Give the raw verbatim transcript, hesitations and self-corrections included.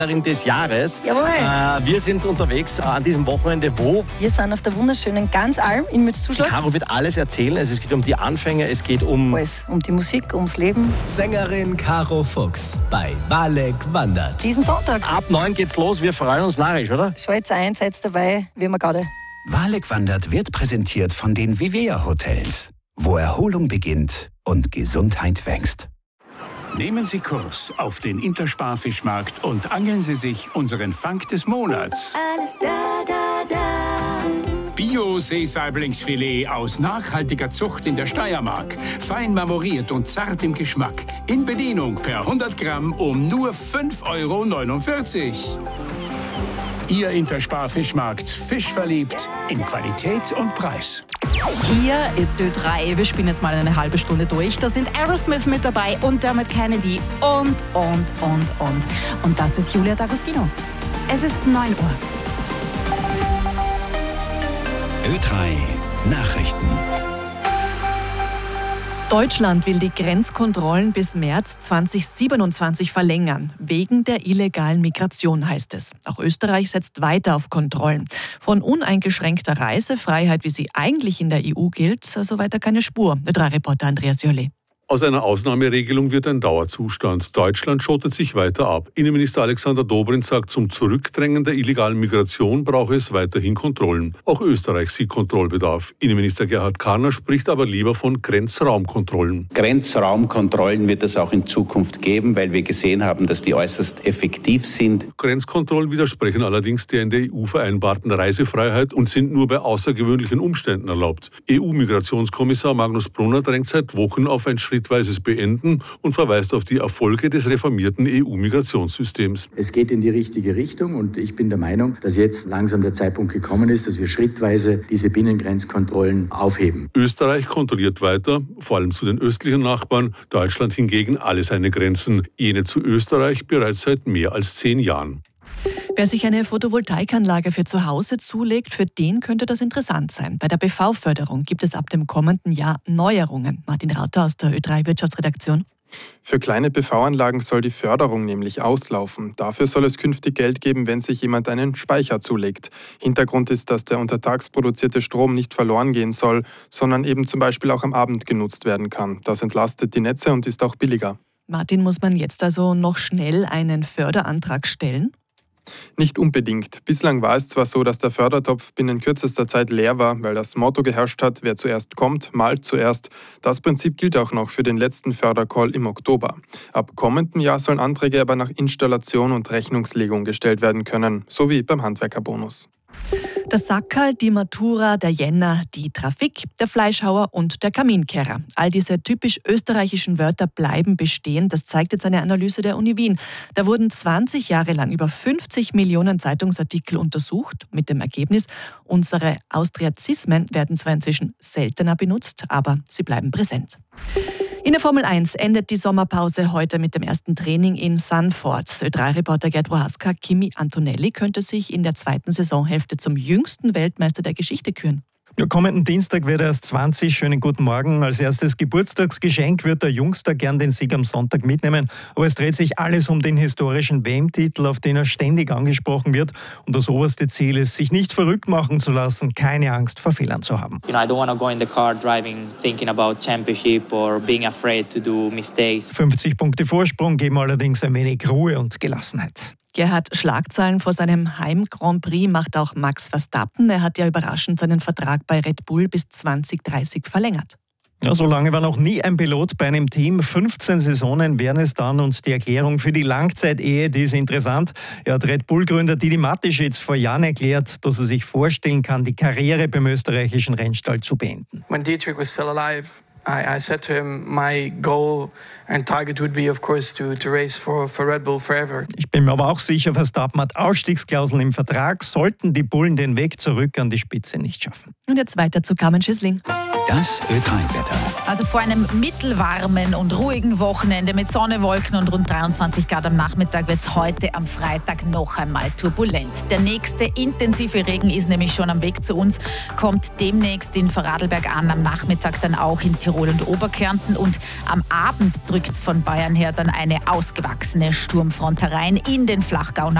des Jahres. Jawohl. Äh, wir sind unterwegs äh, an diesem Wochenende. Wo? Wir sind auf der wunderschönen Ganzalm in Mützzuschlag. Caro wird alles erzählen. Also es geht um die Anfänge, es geht um... Alles. Um die Musik, ums Leben. Sängerin Caro Fuchs bei Walek wandert. Diesen Sonntag. Ab neun geht's los. Wir freuen uns narrisch, oder? Schalt's ein, seid dabei, wie wir gerade. Walek wandert wird präsentiert von den Vivea Hotels, wo Erholung beginnt und Gesundheit wächst. Nehmen Sie Kurs auf den Interspar-Fischmarkt und angeln Sie sich unseren Fang des Monats. Alles da, da, da. Bio-Seesaiblingsfilet aus nachhaltiger Zucht in der Steiermark. Fein marmoriert und zart im Geschmack. In Bedienung per hundert Gramm um nur fünf Euro neunundvierzig. Ihr Interspar-Fischmarkt. Fischverliebt in Qualität und Preis. Hier ist Ö drei. Wir spielen jetzt mal eine halbe Stunde durch. Da sind Aerosmith mit dabei und Dermot Kennedy und, und, und, und. Und das ist Julia D'Agostino. Es ist neun Uhr. Ö drei Nachrichten. Deutschland will die Grenzkontrollen bis März zweitausendsiebenundzwanzig verlängern. Wegen der illegalen Migration, heißt es. Auch Österreich setzt weiter auf Kontrollen. Von uneingeschränkter Reisefreiheit, wie sie eigentlich in der E U gilt, so weiter keine Spur. Ö drei Reporter Andreas Jolli. Aus einer Ausnahmeregelung wird ein Dauerzustand. Deutschland schottet sich weiter ab. Innenminister Alexander Dobrindt sagt, zum Zurückdrängen der illegalen Migration brauche es weiterhin Kontrollen. Auch Österreich sieht Kontrollbedarf. Innenminister Gerhard Karner spricht aber lieber von Grenzraumkontrollen. Grenzraumkontrollen wird es auch in Zukunft geben, weil wir gesehen haben, dass die äußerst effektiv sind. Grenzkontrollen widersprechen allerdings der in der E U vereinbarten Reisefreiheit und sind nur bei außergewöhnlichen Umständen erlaubt. E U-Migrationskommissar Magnus Brunner drängt seit Wochen auf ein schrittweises Beenden und verweist auf die Erfolge des reformierten E U-Migrationssystems. Es geht in die richtige Richtung und ich bin der Meinung, dass jetzt langsam der Zeitpunkt gekommen ist, dass wir schrittweise diese Binnengrenzkontrollen aufheben. Österreich kontrolliert weiter, vor allem zu den östlichen Nachbarn, Deutschland hingegen alle seine Grenzen, jene zu Österreich bereits seit mehr als zehn Jahren. Wer sich eine Photovoltaikanlage für zu Hause zulegt, für den könnte das interessant sein. Bei der B V-Förderung gibt es ab dem kommenden Jahr Neuerungen. Martin Rauter aus der Ö drei Wirtschaftsredaktion. Für kleine B V-Anlagen soll die Förderung nämlich auslaufen. Dafür soll es künftig Geld geben, wenn sich jemand einen Speicher zulegt. Hintergrund ist, dass der untertags produzierte Strom nicht verloren gehen soll, sondern eben zum Beispiel auch am Abend genutzt werden kann. Das entlastet die Netze und ist auch billiger. Martin, muss man jetzt also noch schnell einen Förderantrag stellen? Nicht unbedingt. Bislang war es zwar so, dass der Fördertopf binnen kürzester Zeit leer war, weil das Motto geherrscht hat, wer zuerst kommt, malt zuerst. Das Prinzip gilt auch noch für den letzten Fördercall im Oktober. Ab kommendem Jahr sollen Anträge aber nach Installation und Rechnungslegung gestellt werden können, so wie beim Handwerkerbonus. Das Sackerl, die Matura, der Jänner, die Trafik, der Fleischhauer und der Kaminkehrer. All diese typisch österreichischen Wörter bleiben bestehen. Das zeigt jetzt eine Analyse der Uni Wien. Da wurden zwanzig Jahre lang über fünfzig Millionen Zeitungsartikel untersucht. Mit dem Ergebnis, unsere Austriazismen werden zwar inzwischen seltener benutzt, aber sie bleiben präsent. In der Formel eins endet die Sommerpause heute mit dem ersten Training in Zandvoort. Ö drei Reporter Gerd Wohaska, Kimi Antonelli könnte sich in der zweiten Saisonhälfte zum jüngsten Weltmeister der Geschichte küren. Ja, kommenden Dienstag wird er erst zwanzig. Schönen guten Morgen. Als erstes Geburtstagsgeschenk wird der Jungster gern den Sieg am Sonntag mitnehmen. Aber es dreht sich alles um den historischen W M-Titel, auf den er ständig angesprochen wird. Und das oberste Ziel ist, sich nicht verrückt machen zu lassen, keine Angst vor Fehlern zu haben. You know, I don't want to go in the car driving, thinking about championship or being afraid to do mistakes. fünfzig Punkte Vorsprung geben allerdings ein wenig Ruhe und Gelassenheit. Gerhard, Schlagzeilen vor seinem Heim-Grand Prix macht auch Max Verstappen. Er hat ja überraschend seinen Vertrag bei Red Bull bis zwanzig dreißig verlängert. Ja, so lange war noch nie ein Pilot bei einem Team. fünfzehn Saisonen wären es dann und die Erklärung für die Langzeitehe, die ist interessant. Er hat Red Bull-Gründer Didi Mateschitz vor Jahren erklärt, dass er sich vorstellen kann, die Karriere beim österreichischen Rennstall zu beenden. When Dietrich was still alive, I, I said to him, my goal and target would be, of course, to, to race for, for Red Bull forever. Ich bin mir aber auch sicher, Verstappen hat Ausstiegsklauseln im Vertrag, sollten die Bullen den Weg zurück an die Spitze nicht schaffen. Und jetzt weiter zu Carmen Schissling. Das Ö drei Wetter. Also vor einem mittelwarmen und ruhigen Wochenende mit Sonne, Wolken und rund dreiundzwanzig Grad am Nachmittag wird es heute am Freitag noch einmal turbulent. Der nächste intensive Regen ist nämlich schon am Weg zu uns, kommt demnächst in Vorarlberg an, am Nachmittag dann auch in Tirol und Oberkärnten und am Abend drückt rückt von Bayern her dann eine ausgewachsene Sturmfront herein in den Flachgau.